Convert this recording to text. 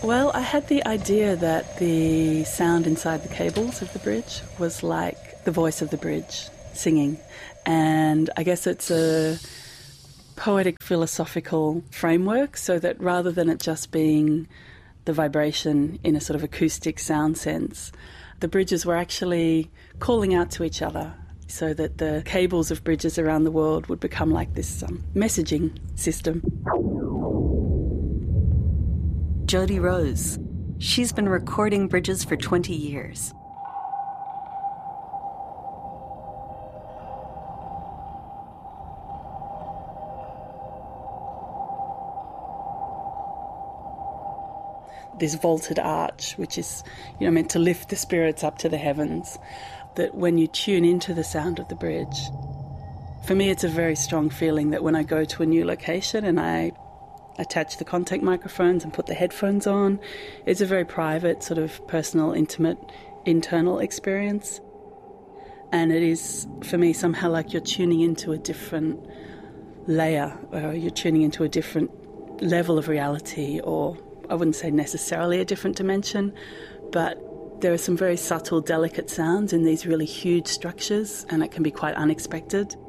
Well, I had the idea that the sound inside the cables of the bridge was like the voice of the bridge singing. And I guess it's a poetic philosophical framework, so that rather than it just being the vibration in a sort of acoustic sound sense, the bridges were actually calling out to each other, so that the cables of bridges around the world would become like this messaging system. Jody Rose. She's been recording bridges for 20 years. This vaulted arch, which is, meant to lift the spirits up to the heavens, that when you tune into the sound of the bridge, for me it's a very strong feeling that when I go to a new location and I attach the contact microphones and put the headphones on, it's a very private, sort of personal, intimate, internal experience. And it is, for me, somehow like you're tuning into a different layer, or you're tuning into a different level of reality, or I wouldn't say necessarily a different dimension, but there are some very subtle, delicate sounds in these really huge structures, and it can be quite unexpected.